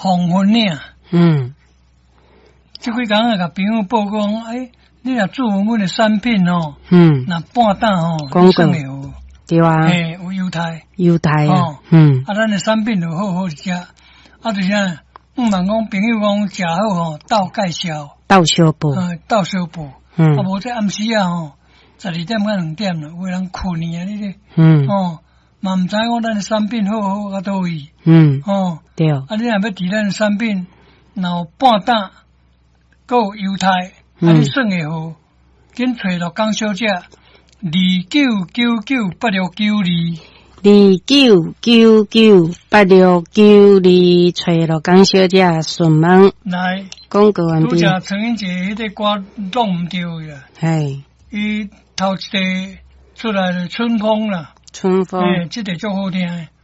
黄昏岭。这几工啊，甲朋友报讲，你若做阮的产品哦，那半担哦，你算会有。 对啊， 有犹太啊， 咱的产品就好好食，就是啊，毋通讲朋友讲食好吼，倒介绍， 倒小补， 倒小补，无这暗时啊吼，12点到2点了，有个人困去啊，你咧，嘛毋知讲咱的产品好好到倒位， 对， 你若要伫咱的产品，若有半担，搁有犹太，你算会好，紧找到江小姐。29998692 29998692，找到江小姐询问。 来， 广告完毕。 拄则陈英杰迄个歌弄毋对呀，伊头一个出来的春风啦， 春风， 这个足好听。